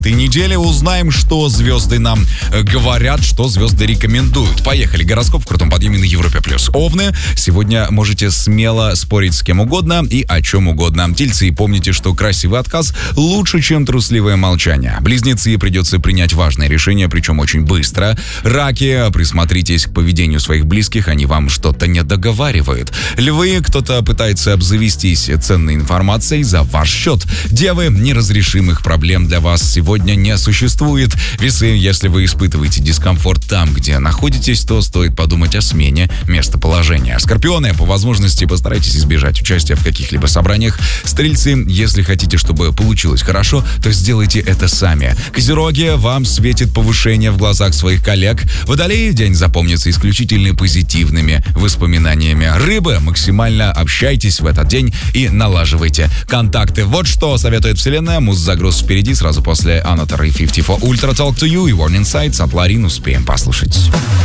этой неделе узнаем, что звезды нам говорят, что звезды рекомендуют. Поехали. Гороскоп в крутом подъеме на Европе+. Овны. Сегодня можете смело спорить с кем угодно и о чем угодно. Тельцы, помните, что красивый отказ лучше, чем трусливое молчание. Близнецы, придется принять важное решение, причем очень быстро. Раки, присмотритесь к поведению своих близких, они вам что-то не договаривают. Львы, кто-то пытается обзавестись ценной информацией за ваш счет. Девы, неразрешимых проблем для вас сегодня не существует. Весы, если вы испытываете дискомфорт там, где находитесь, то стоит подумать о смене местоположения. Скорпионы, по возможности постарайтесь избежать участия в каких-либо собраниях. Стрельцы, если хотите, чтобы получилось хорошо, то сделайте это сами. Козероги, вам светит повышение в глазах своих коллег. Водолеи, день запомнится исключительно позитивными воспоминаниями. Рыбы, максимально общайтесь в этот день и налаживайте контакты. Вот что советует Вселенная. Муз-загруз впереди, сразу после Another 54 Ultra Talk to You и Warning Sights от Ларин успеем послушать.